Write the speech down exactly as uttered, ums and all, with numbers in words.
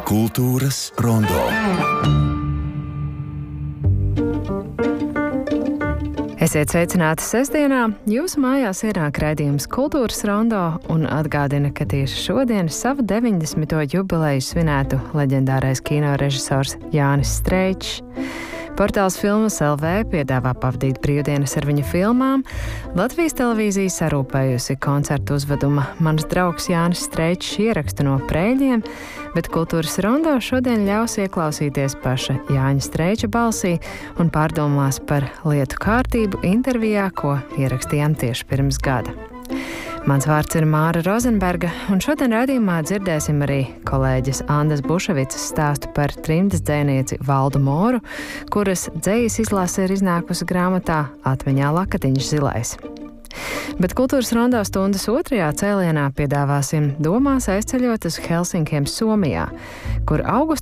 Kultūras rondo. Esiet sveicināti sestdienā. Jūsu mājās ienāk raidījums Kultūras rondo un atgādina, ka tieši šodien savu deviņdesmito jubileju svinētu leģendārais kino režisors Jānis Streičs. Portāls Filmas L V piedāvā pavadīt brīvdienas ar viņa filmām. Latvijas televīzija sarūpējusi koncertu uzveduma Mans draugs Jānis Streičs ierakstu no Prēļiem, bet Kultūras rondo šodien ļaus ieklausīties paša Jāņa Streiča balsī un pārdomās par lietu kārtību intervijā, ko ierakstījām tieši pirms gada. Mans vārds ir Māra Rozenberga, un šodien raidījumā dzirdēsim arī kolēģes Andas Buševicas stāstu par trimdas dzejnieci Valdu Moru, kuras dzejas izlase ir iznākusi grāmatā Atmiņā Lakatiņš zilais. Bet Kultūras rondo stundas otrajā cēlienā piedāvāsim domās aizceļot uz Helsinkiem, Somijā, kur augusta